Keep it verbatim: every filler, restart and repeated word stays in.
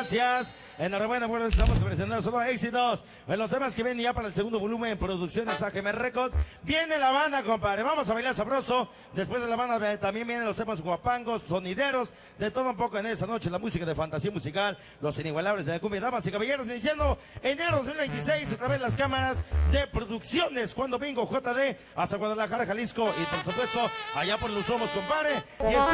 gracias. Enhorabuena, bueno, estamos presentando solo éxitos. En los temas que vienen ya para el segundo volumen en Producciones A G M Records. Viene la banda, compadre. Vamos a bailar sabroso. Después de la banda también vienen los temas guapangos, sonideros, de todo un poco en esa noche. La música de fantasía musical, los inigualables de la cumbia. Damas y caballeros, iniciando enero dos mil veintiséis, a través de las cámaras de Producciones. Cuando vengo J D hasta Guadalajara, Jalisco. Y por supuesto, allá por los somos, compadre. Y